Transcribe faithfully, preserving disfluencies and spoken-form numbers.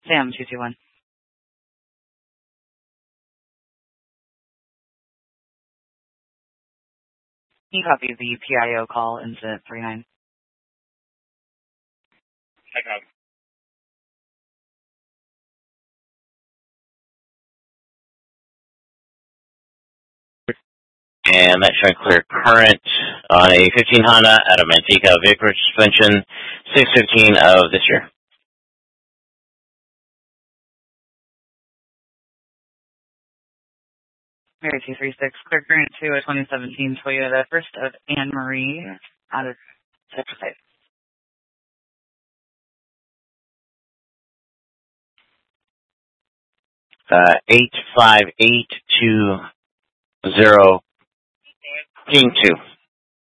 Sam, two two one. Can you copy the P I O call incident three nine? I copy. And that's showing clear current on a fifteen Honda out of Manteca, vapor suspension, six fifteen of this year. Mary two three six, clear current to a twenty seventeen Toyota First of Anne Marie out of Central State. Uh, eight five eight two zero King two.